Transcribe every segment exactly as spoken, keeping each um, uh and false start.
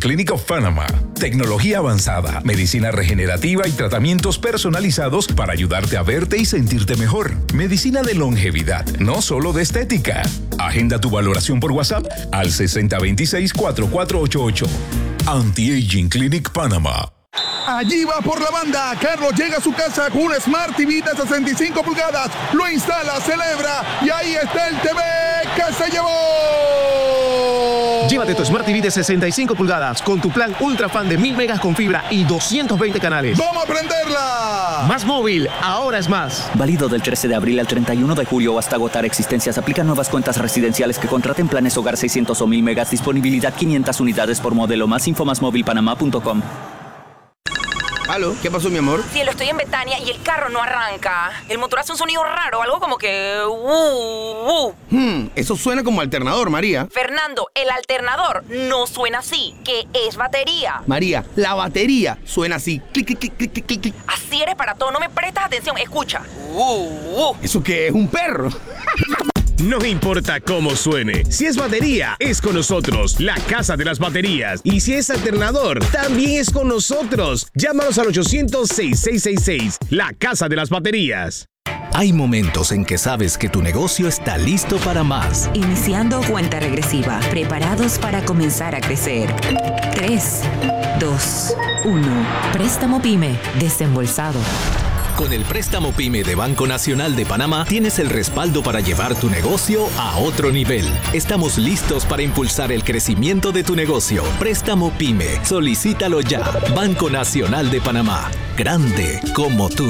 Clinic of Panama. Tecnología avanzada, medicina regenerativa y tratamientos personalizados para ayudarte a verte y sentirte mejor. Medicina de longevidad, no solo de estética. Agenda tu valoración por WhatsApp al sesenta veintiséis, cuarenta y cuatro ochenta y ocho. Anti-Aging Clinic Panama. Allí va por la banda. Carlos llega a su casa con un Smart T V de sesenta y cinco pulgadas. Lo instala, celebra y ahí está el T V que se llevó. Llévate tu Smart T V de sesenta y cinco pulgadas con tu plan Ultra Fan de mil megas con fibra y doscientos veinte canales. ¡Vamos a prenderla! Más móvil, ahora es más. Válido del trece de abril al treinta y uno de julio hasta agotar existencias. Aplican nuevas cuentas residenciales que contraten planes hogar seiscientos o mil megas. Disponibilidad quinientas unidades por modelo. Más info más móvil panamá punto com. ¿Aló? ¿Qué pasó, mi amor? Cielo, estoy en Betania y el carro no arranca. El motor hace un sonido raro, algo como que... Uh, uh. Hmm, eso suena como alternador, María. Fernando, el alternador no suena así, que es batería. María, la batería suena así. Clic, clic, clic, clic, clic, clic. Así eres para todo, no me prestas atención. Escucha. Uh, uh. ¿Eso qué es? ¿Un perro? No importa cómo suene, si es batería, es con nosotros, la Casa de las Baterías. Y si es alternador, también es con nosotros. Llámanos al ochocientos, sesenta y seis sesenta y seis, la Casa de las Baterías. Hay momentos en que sabes que tu negocio está listo para más. Iniciando cuenta regresiva, preparados para comenzar a crecer. tres, dos, uno. Préstamo PYME, desembolsado. Con el préstamo PYME de Banco Nacional de Panamá tienes el respaldo para llevar tu negocio a otro nivel. Estamos listos para impulsar el crecimiento de tu negocio. Préstamo PYME. Solicítalo ya. Banco Nacional de Panamá. Grande como tú.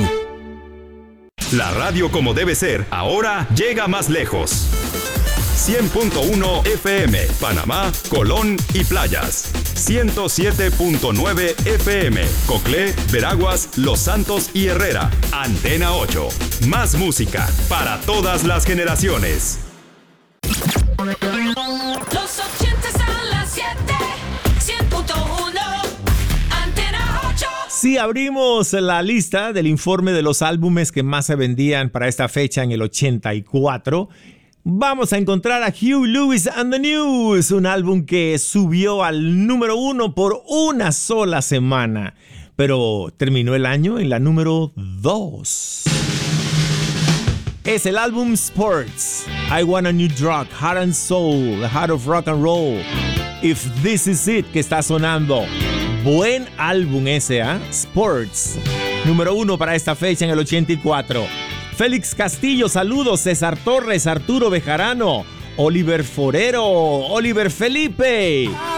La radio como debe ser, ahora llega más lejos. cien punto uno F M, Panamá, Colón y Playas. ciento siete punto nueve F M, Coclé, Veraguas, Los Santos y Herrera. Antena ocho. Más música para todas las generaciones. Los ochentas a las siete, cien punto uno, Antena ocho. Si abrimos la lista del informe de los álbumes que más se vendían para esta fecha en el ochenta y cuatro, vamos a encontrar a Huey Lewis and the News, un álbum que subió al número uno por una sola semana, pero terminó el año en la número dos. Es el álbum Sports, I Want a New Drug, Heart and Soul, The Heart of Rock and Roll, If This Is It, que está sonando. Buen álbum ese, ¿eh? Sports, número uno para esta fecha en el ochenta y cuatro. Félix Castillo, saludos. César Torres, Arturo Bejarano, Oliver Forero, Oliver Felipe.